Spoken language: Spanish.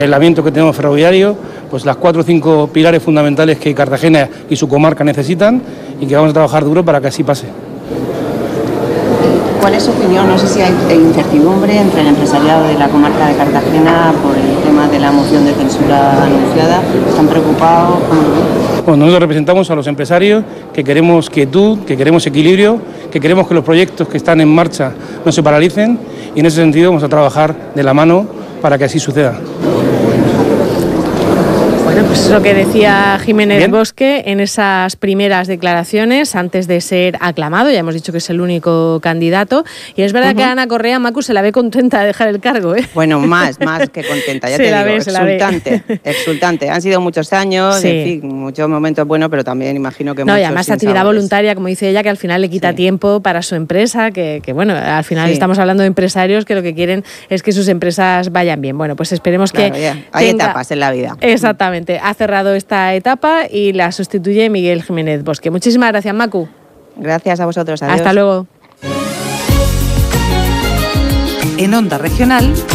El aislamiento que tenemos ferroviario, pues las 4 o 5 pilares fundamentales que Cartagena y su comarca necesitan y que vamos a trabajar duro para que así pase. ¿Cuál es su opinión? No sé si hay incertidumbre entre el empresariado de la comarca de Cartagena por el tema de la moción de censura anunciada. ¿Están preocupados? Bueno, nosotros representamos a los empresarios que queremos quietud, que queremos equilibrio, que queremos que los proyectos que están en marcha no se paralicen y en ese sentido vamos a trabajar de la mano para que así suceda. Bueno, pues es lo que decía Jiménez Bosque en esas primeras declaraciones antes de ser aclamado. Ya hemos dicho que es el único candidato. Y es verdad que Ana Correa, Macu, se la ve contenta de dejar el cargo, ¿eh? Bueno, más que contenta, ya te digo, exultante. Han sido muchos años, sí. En fin, muchos momentos buenos, pero también imagino que muchos y además actividad voluntaria, como dice ella, que al final le quita tiempo para su empresa, que bueno, al final estamos hablando de empresarios que lo que quieren es que sus empresas vayan bien. Bueno, pues esperemos que hay etapas en la vida. Exactamente. Ha cerrado esta etapa y la sustituye Miguel Jiménez Bosque. Muchísimas gracias, Macu. Gracias a vosotros. Adiós. Hasta luego. En Onda Regional.